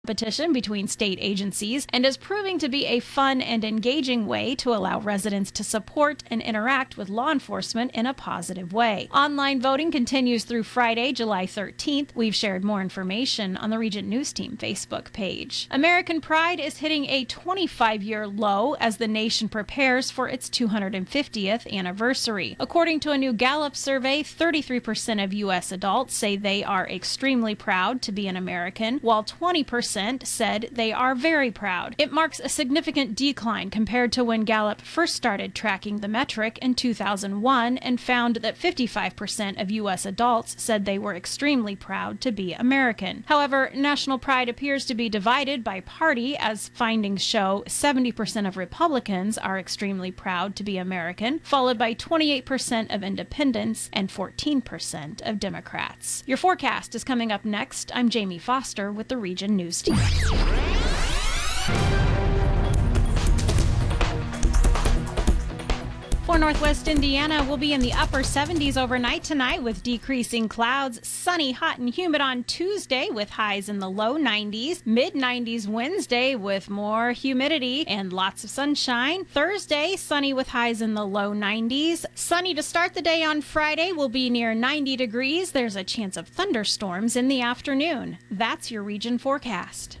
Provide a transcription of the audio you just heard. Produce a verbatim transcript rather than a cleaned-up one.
competition between state agencies and is proving to be a fun and engaging way to allow residents to support and interact with law enforcement in a positive way. Online voting continues through Friday, July thirteenth. We've shared more information on the Regent News Team Facebook page. American Pride is hitting a twenty-five-year low as the nation prepares for its two hundred fiftieth anniversary. According to a new Gallup survey, thirty-three percent of U S adults say they are extremely proud to be an American, while twenty percent said they are very proud. It marks a significant decline compared to when Gallup first started tracking the metric in two thousand one and found that fifty-five percent of U S adults said they were extremely proud to be American. However, national pride appears to be divided by party, as findings show seventy percent of Republicans are extremely proud to be American, followed by twenty-eight percent of independents and fourteen percent of Democrats. Your forecast is coming up next. I'm Jamie Foster with the Region News Team. For Northwest Indiana, we'll be in the upper seventies overnight tonight with decreasing clouds. Sunny, hot, and humid on Tuesday with highs in the low nineties. mid nineties Wednesday with more humidity and lots of sunshine. Thursday, sunny with highs in the low nineties. Sunny to start the day on Friday will be near ninety degrees. There's a chance of thunderstorms in the afternoon. That's your region forecast.